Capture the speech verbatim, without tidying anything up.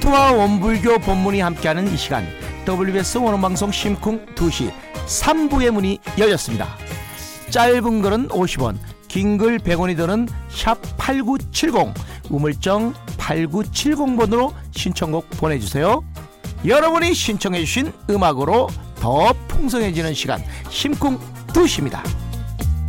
닥터와 원불교 법문이 함께하는 이 시간, 더블유비에스 원어방송 심쿵 두 시 삼 부의 문이 열렸습니다. 짧은 글은 오십 원, 긴 글 백 원이 드는 샵 팔구칠공, 우물정 팔구칠공 번으로 신청곡 보내주세요. 여러분이 신청해주신 음악으로 더 풍성해지는 시간, 심쿵 두 시입니다.